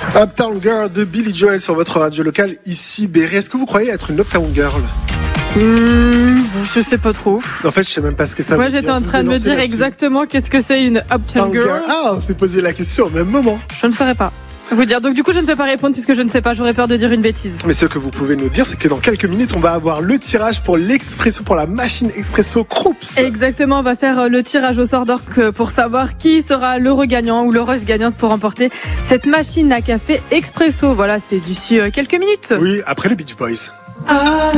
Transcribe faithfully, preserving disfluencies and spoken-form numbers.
Uptown Girl de Billy Joel sur votre radio locale, ici Berry. Est-ce que vous croyez être une Uptown Girl? Mmh, je sais pas trop. En fait, je sais même pas ce que ça Moi, veut dire. j'étais en train de me dire là-dessus. Exactement qu'est-ce que c'est une Uptown Girl. Girl. Ah, on s'est posé la question au même moment. Je ne saurais pas vous dire. Donc du coup, je ne peux pas répondre puisque je ne sais pas. J'aurais peur de dire une bêtise. Mais ce que vous pouvez nous dire, c'est que dans quelques minutes, on va avoir le tirage pour l'expresso, pour la machine expresso Krups. Exactement, on va faire le tirage au sort d'orque pour savoir qui sera l'heureux gagnant ou l'heureuse gagnante pour remporter cette machine à café expresso. Voilà, c'est d'ici quelques minutes. Oui, après les Beach Boys. Ah.